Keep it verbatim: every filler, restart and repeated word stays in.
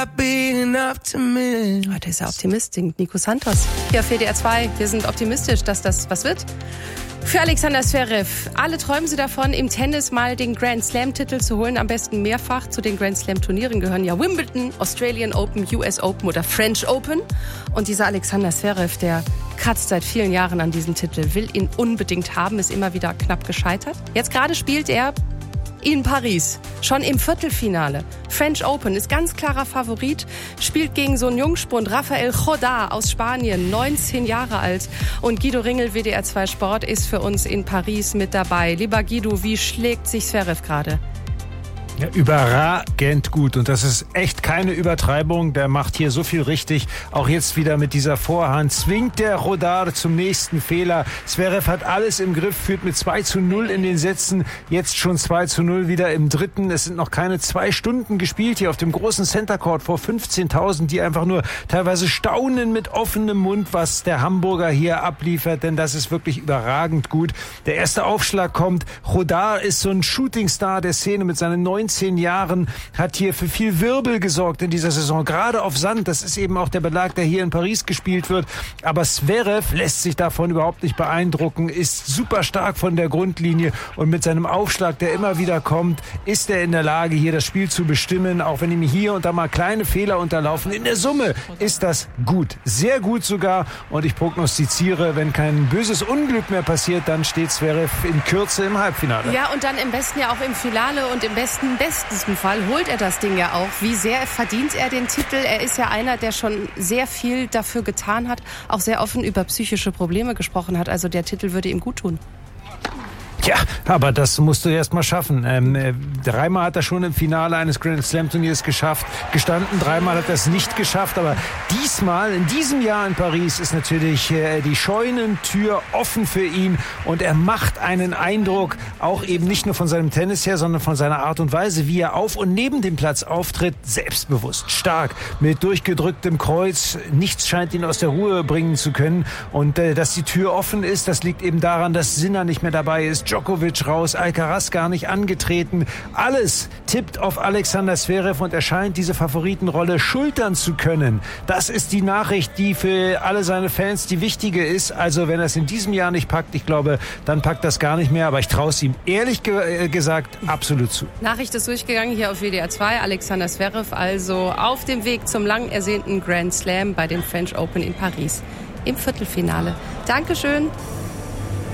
Heute ist er Optimist, singt Nico Santos. Hier auf W D R zwei, wir sind optimistisch, dass das was wird. Für Alexander Zverev. Alle träumen sie davon, im Tennis mal den Grand Slam-Titel zu holen, am besten mehrfach. Zu den Grand Slam-Turnieren gehören ja Wimbledon, Australian Open, U S Open oder French Open. Und dieser Alexander Zverev, der kratzt seit vielen Jahren an diesem Titel, will ihn unbedingt haben, ist immer wieder knapp gescheitert. Jetzt gerade spielt er in Paris, schon im Viertelfinale. French Open ist ganz klarer Favorit, spielt gegen so einen Jungspund, Rafael Jodar aus Spanien, neunzehn Jahre alt. Und Guido Ringel, W D R zwei Sport, ist für uns in Paris mit dabei. Lieber Guido, wie schlägt sich Zverev gerade? Ja, überragend gut. Und das ist echt keine Übertreibung. Der macht hier so viel richtig. Auch jetzt wieder mit dieser Vorhand zwingt der Jodar zum nächsten Fehler. Zverev hat alles im Griff, führt mit zwei zu null in den Sätzen. Jetzt schon zwei zu null wieder im dritten. Es sind noch keine zwei Stunden gespielt hier auf dem großen Center Court vor fünfzehntausend, die einfach nur teilweise staunen mit offenem Mund, was der Hamburger hier abliefert. Denn das ist wirklich überragend gut. Der erste Aufschlag kommt. Jodar ist so ein Shootingstar der Szene mit seinen neunzehn Jahren, hat hier für viel Wirbel gesorgt in dieser Saison, gerade auf Sand. Das ist eben auch der Belag, der hier in Paris gespielt wird. Aber Zverev lässt sich davon überhaupt nicht beeindrucken, ist super stark von der Grundlinie und mit seinem Aufschlag, der immer wieder kommt, ist er in der Lage, hier das Spiel zu bestimmen, auch wenn ihm hier und da mal kleine Fehler unterlaufen. In der Summe ist das gut, sehr gut sogar. Und ich prognostiziere, wenn kein böses Unglück mehr passiert, dann steht Zverev in Kürze im Halbfinale. Ja, und dann im besten ja auch im Finale und im besten Im besten Fall holt er das Ding ja auch. Wie sehr verdient er den Titel? Er ist ja einer, der schon sehr viel dafür getan hat, auch sehr offen über psychische Probleme gesprochen hat. Also der Titel würde ihm gut tun. Ja, aber das musst du erst mal schaffen. Ähm, äh, dreimal hat er schon im Finale eines Grand Slam Turniers geschafft, gestanden. Dreimal hat er es nicht geschafft. Aber diesmal, in diesem Jahr in Paris, ist natürlich äh, die Scheunentür offen für ihn. Und er macht einen Eindruck, auch eben nicht nur von seinem Tennis her, sondern von seiner Art und Weise, wie er auf und neben dem Platz auftritt. Selbstbewusst, stark, mit durchgedrücktem Kreuz. Nichts scheint ihn aus der Ruhe bringen zu können. Und äh, dass die Tür offen ist, das liegt eben daran, dass Sinner nicht mehr dabei ist. Djokovic raus, Alcaraz gar nicht angetreten. Alles tippt auf Alexander Zverev und er scheint diese Favoritenrolle schultern zu können. Das ist die Nachricht, die für alle seine Fans die wichtige ist. Also wenn er es in diesem Jahr nicht packt, ich glaube, dann packt das gar nicht mehr. Aber ich traue es ihm ehrlich ge- gesagt absolut zu. Nachricht ist durchgegangen hier auf W D R zwei. Alexander Zverev also auf dem Weg zum lang ersehnten Grand Slam bei den French Open in Paris im Viertelfinale. Dankeschön.